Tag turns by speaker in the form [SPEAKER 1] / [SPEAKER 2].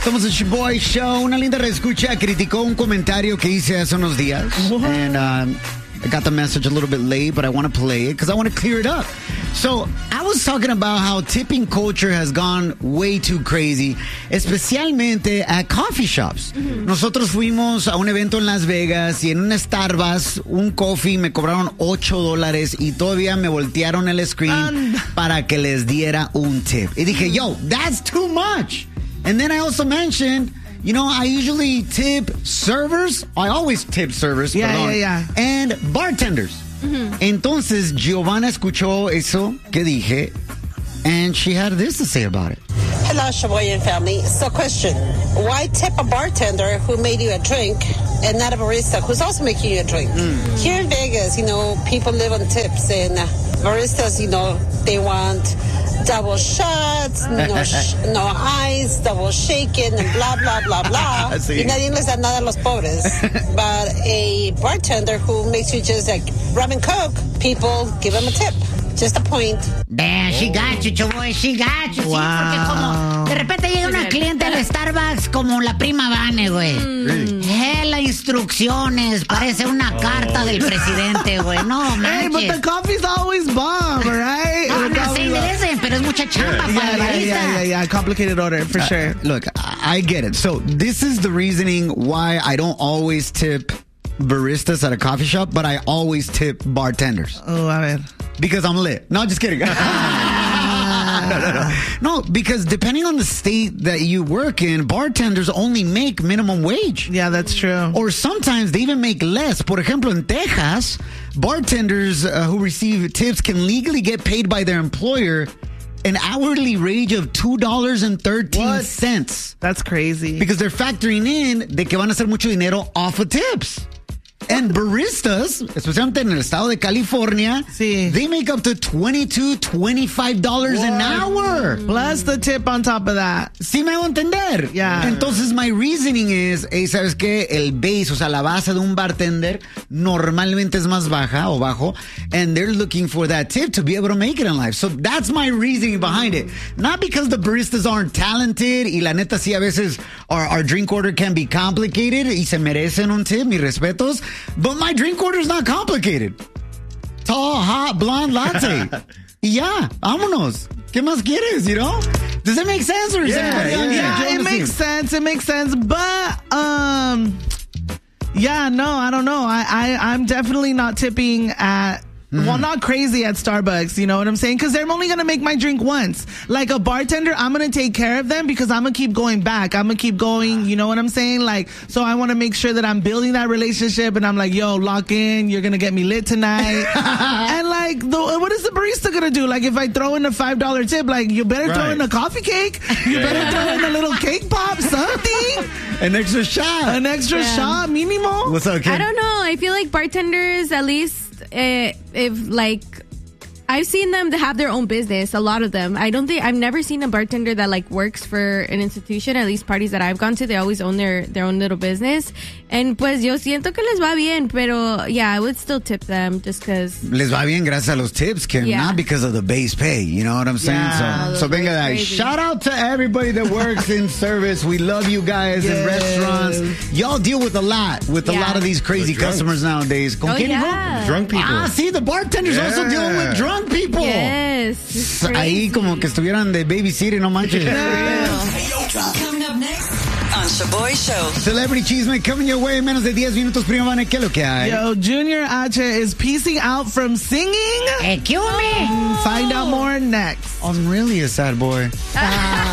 [SPEAKER 1] Somos el Shoboy Show. Una linda reescucha criticó un comentario que hice hace unos días. And I got the message a little bit late, but I want to play it because I want to clear it up. So, I was talking about how tipping culture has gone way too crazy, especialmente at coffee shops. Nosotros fuimos a un evento en Las Vegas y en un Starbucks, un coffee, me cobraron $8 y todavía me voltearon el screen para que les diera un tip. Y dije, yo, that's too much. And then I also mentioned, you know, I usually tip servers. I always tip servers.
[SPEAKER 2] Yeah.
[SPEAKER 1] And bartenders. Entonces, Giovanna escuchó eso que dije, and she had this to say about it.
[SPEAKER 3] Hello, Sheboygan family. So, question. Why tip a bartender who made you a drink and not a barista who's also making you a drink? Here in Vegas, you know, people live on tips, and baristas, you know, they want double shots, no ice, double shaken, and blah, blah, blah, blah.
[SPEAKER 1] Sí.
[SPEAKER 3] Y nadie les da nada a los pobres. But a bartender who makes you just like rum and coke, people give him a tip. Just a point.
[SPEAKER 4] Damn, she got you, Choboy, she got you.
[SPEAKER 2] Wow.
[SPEAKER 4] Sí, porque como de repente llega una cliente al Starbucks como la prima Vane, güey. Hella instrucciones, parece una carta del presidente, güey. No, manches.
[SPEAKER 2] Hey, but the coffee's always bomb, right?
[SPEAKER 4] No, no se merecen, pero es mucha chamba para el barista.
[SPEAKER 2] Yeah. Complicated order, for sure.
[SPEAKER 1] Look, I get it. So, this is the reasoning why I don't always tip baristas at a coffee shop, but I always tip bartenders.
[SPEAKER 2] Oh, a ver.
[SPEAKER 1] Because I'm lit. No, just kidding. No, because depending on the state that you work in, bartenders only make minimum wage.
[SPEAKER 2] Yeah, that's true.
[SPEAKER 1] Or sometimes they even make less. Por ejemplo, in Texas, bartenders who receive tips can legally get paid by their employer an hourly wage of $2.13.
[SPEAKER 2] That's crazy.
[SPEAKER 1] Because they're factoring in de que van a hacer mucho dinero off of tips. And baristas, especialmente en el estado de California,
[SPEAKER 2] sí,
[SPEAKER 1] they make up to $22, $25 an hour.
[SPEAKER 2] Plus the tip on top of that.
[SPEAKER 1] Sí me hago entender.
[SPEAKER 2] Yeah.
[SPEAKER 1] Entonces, my reasoning is, ¿sabes qué? El base, o sea, la base de un bartender normalmente es más baja o bajo, and they're looking for that tip to be able to make it in life. So that's my reasoning behind it. Not because the baristas aren't talented, y la neta sí a veces our drink order can be complicated y se merecen un tip, mis respetos. But my drink order is not complicated. Tall, hot, blonde latte. Y ya, vámonos. ¿Qué más quieres, you know? Does that make sense? Or is anybody on
[SPEAKER 2] it makes sense. It makes sense. But, yeah, no, I don't know. I'm definitely not tipping at... Well, not crazy at Starbucks, you know what I'm saying? Because they're only going to make my drink once. Like a bartender, I'm going to take care of them because I'm going to keep going back. I'm going to keep going, you know what I'm saying? Like, so I want to make sure that I'm building that relationship and I'm like, yo, lock in. You're going to get me lit tonight. And like, what is the barista going to do? Like, if I throw in a $5 tip, like, you better throw in a coffee cake. You better throw in a little cake pop, something.
[SPEAKER 1] An extra shot.
[SPEAKER 2] An extra shot, mínimo.
[SPEAKER 1] What's up, Kim?
[SPEAKER 5] I don't know. I feel like bartenders, at least, if like I've seen them to have their own business, a lot of them. I've never seen a bartender that like works for an institution. At least parties that I've gone to, they always own their own little business. And pues yo siento que les va bien, pero yeah, I would still tip them just because.
[SPEAKER 1] Les va bien gracias a los tips, Kim, not because of the base pay. You know what I'm saying?
[SPEAKER 2] Yeah.
[SPEAKER 1] So venga, guys, shout out to everybody that works in service. We love you guys in restaurants. Y'all deal with a lot with a lot of these crazy customers nowadays. ¿Con quién?
[SPEAKER 6] Drunk people.
[SPEAKER 1] Ah, sí, the bartenders also dealing with drunk people.
[SPEAKER 5] Yes.
[SPEAKER 1] Ahí como que estuvieran de babysitting, no manches.
[SPEAKER 7] Coming up next on Shoboy Show.
[SPEAKER 1] Celebrity Chisme coming your way en menos de 10 minutos. Prima Vane, ¿qué es lo que hay?
[SPEAKER 2] Yo, Junior H is piecing out from singing.
[SPEAKER 4] Cue me.
[SPEAKER 2] Find out more next.
[SPEAKER 1] I'm really a sad boy.